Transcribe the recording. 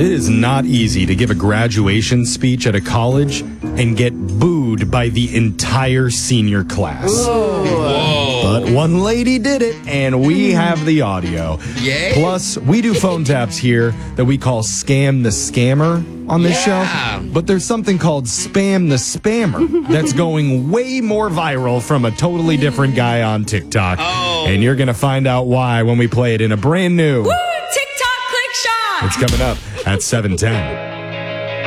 It is not easy to give a graduation speech at a college and get booed by the entire senior class. Whoa. But one lady did it, and we have the audio. Yay. Plus, we do phone taps here that we call Scam the Scammer on this show. But there's something called Spam the Spammer that's going way more viral from a totally different guy on TikTok. Oh. And you're going to find out why when we play it in a brand new... Woo! TikTok Click Shot! It's coming up at 7:10.